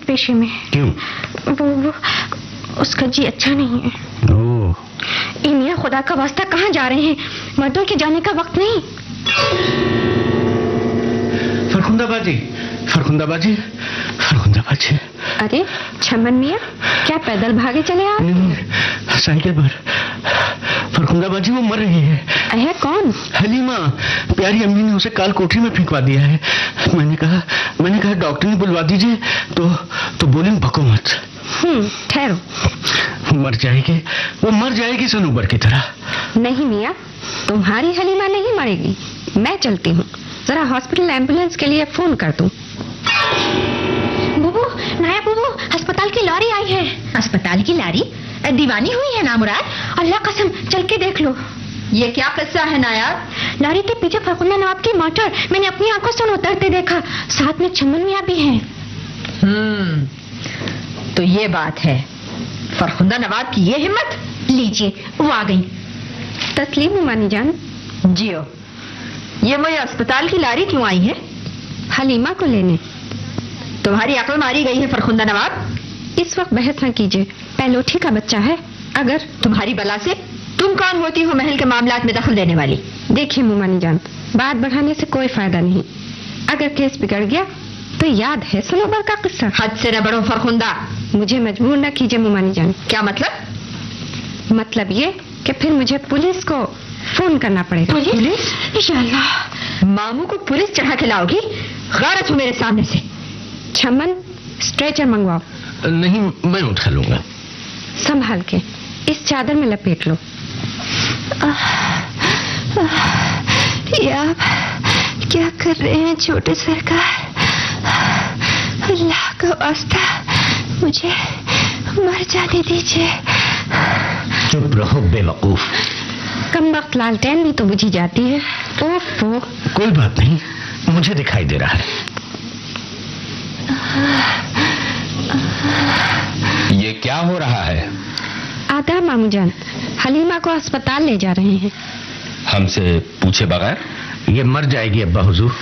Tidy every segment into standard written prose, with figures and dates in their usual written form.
पेशे में। क्यों? वो उसका जी अच्छा नहीं है। ओह। मियां खुदा का वास्ता कहाँ जा रहे हैं? मर्दों के जाने का वक्त नहीं। फरखुंदा बाजी, फरखुंदा बाजी, फरखुंदा बाजी। अरे छमन मियां, क्या पैदल भागे चले आप? साइकिल पर। फरखुंदा बाजी वो मर रही है। है कौन? हलीमा। प्यारी अम्मी ने उसे काल कोठरी में फेंकवा दिया है। मैंने कहा डॉक्टर ने बुलवा दीजिए तो बोली भको मत। ठहरो। वो मर जाएगी सनूबर की तरह। नहीं मियां, तुम्हारी हलीमा नहीं मरेगी। मैं चलती हूँ, जरा हॉस्पिटल एम्बुलेंस के लिए फोन कर दूं। बुबू, नाया बुबू, अस्पताल की लॉरी आई है। अस्पताल की लॉरी? दीवानी हुई है ना मुराद? अल्लाह कसम, चल के देख लो। ये क्या किस्सा है नायाब? लॉरी के पीछे फरखुंदा नवाब की मोटर मैंने अपनी आंखों से उतरते देखा। साथ में छमन मियां भी हैं। तो ये बात है। फरखुंदा नवाब की ये हिम्मत। लीजिए, वो आ गई। तस्लीम उमानी जान। जियो। ये मुझे अस्पताल की लॉरी क्यों आई है? हलीमा को लेने। तुम्हारी अक्ल मारी गई है फरखुंदा नवाब। इस वक्त बहस न कीजिए, पहलोठी का बच्चा है। अगर तुम्हारी बला से तुम कौन होती हो महल के मामलात में दखल देने वाली? देखिए मुमानी जान, बात बढ़ाने से कोई फायदा नहीं। अगर केस बिगड़ गया तो याद है सनोबर का किस्सा। हद से न बढ़ो फरखुंदा। मुझे मजबूर न कीजिए मुमानी जान। क्या मतलब? मतलब ये कि फिर मुझे पुलिस को फोन करना पड़ेगा। पुलिस? इंशाअल्लाह। मामू को पुलिस चढ़ा के लाओगी? गारत हो मेरे सामने से। छमन, स्ट्रेचर मंगवाओ। नहीं, मैं उठा लूंगा। संभाल के, इस चादर में लपेट लो। ये आप क्या कर रहे हैं छोटे सरकार? अल्लाह का वास्ता मुझे मर जाने दीजिए। चुप रहो बेवकूफ। कम वक्त लालटेन भी तो बुझी जाती है। ओफो। कोई बात नहीं, मुझे दिखाई दे रहा है। ये क्या हो रहा है? आदाब मामू जान, हलीमा को अस्पताल ले जा रहे हैं। हमसे पूछे बगैर? ये मर जाएगी अब्बा हुजूर।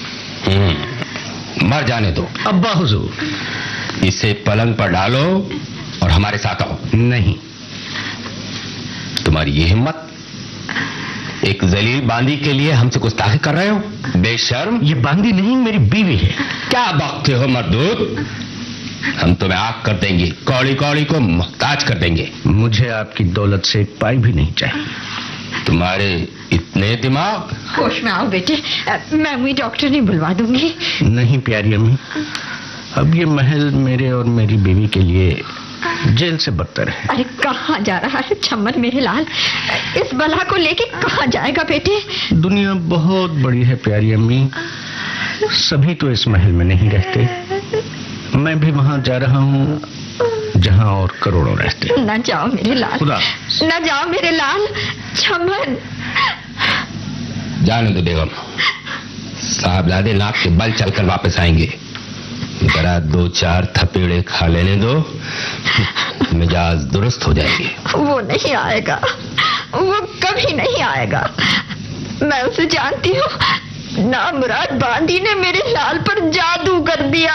मर जाने दो। अब्बा हुजूर, इसे पलंग पर डालो और हमारे साथ आओ। नहीं। तुम्हारी ये हिम्मत? एक जलील बांदी के लिए हमसे गुस्ताखी कर रहे हो? बेशर्म। ये बांदी नहीं, मेरी बीवी है। क्या बकते हो मर्दूद? हम तुम्हें आग कर देंगे, कौड़ी कौड़ी को मुहताज कर देंगे। मुझे आपकी दौलत से एक पाई भी नहीं चाहिए। तुम्हारे इतने दिमाग? होश में आओ बेटे, मैं वही डॉक्टर नहीं बुलवा दूंगी। नहीं प्यारी अम्मी, अब ये महल मेरे और मेरी बीवी के लिए जेल से बदतर है। अरे कहाँ जा रहा है छम्मन मेरे लाल? इस बला को लेके कहाँ जाएगा बेटे? दुनिया बहुत बड़ी है प्यारी अम्मी, सभी तो इस महल में नहीं रहते। मैं भी वहां जा रहा हूँ जहां और करोड़ों रहते। न जाओ मेरे लाल, खुदा न जाओ मेरे लाल। छमन, जाने दो बेगम, साहबजादे नाक के बल चलकर वापस आएंगे। जरा 2-4 थपेड़े खा लेने दो, मिजाज दुरुस्त हो जाएगी। वो नहीं आएगा, वो कभी नहीं आएगा। मैं उसे जानती हूँ। ना मुराद बांदी ने मेरे लाल पर जादू कर दिया।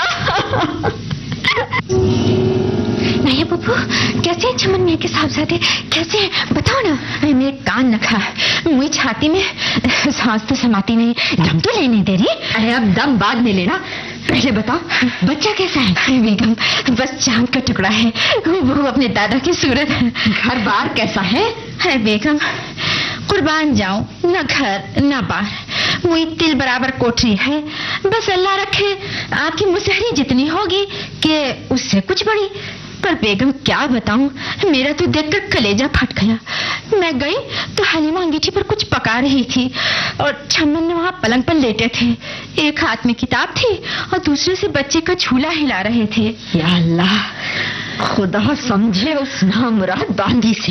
नहीं बब्बू, कैसे हैं छमन मियां के साहबजादे? कैसे हैं बताओ ना। मेरे कान न खा, मुझे छाती में सांस तो समाती नहीं, दम तो लेने दे रही। अरे अब दम बाद में लेना, पहले बताओ बच्चा कैसा है? बेगम, बस चांद का टुकड़ा है, वो अपने दादा की सूरत है। घर बार कैसा है? अरे बेगम, कुर्बान जाऊं, न घर न बार, वही तिल बराबर कोठरी है। बस अल्लाह रखे आपकी मुसहरी जितनी होगी कि उससे कुछ बड़ी। पर बेगम क्या बताऊं, मेरा तो देखकर कलेजा फट गया। मैं गई तो हलीमा अंगीठी पर कुछ पका रही थी और छम्मन ने वहां पलंग पर लेटे थे। एक हाथ में किताब थी और दूसरे से बच्चे का झूला हिला रहे थे। या अल्लाह, खुदा समझे उस नामुराद बांदी से।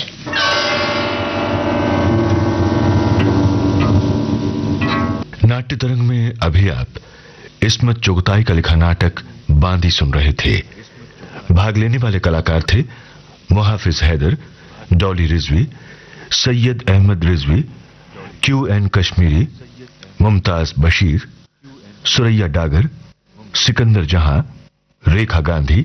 नाट्य तरंग में अभी आप इस्मत चुगताई का लिखा नाटक बांदी सुन रहे थे। भाग लेने वाले कलाकार थे मुहाफिज हैदर, डॉली रिजवी, सैयद अहमद रिजवी, QN कश्मीरी, मुमताज बशीर, सुरैया डागर, सिकंदर जहां, रेखा गांधी,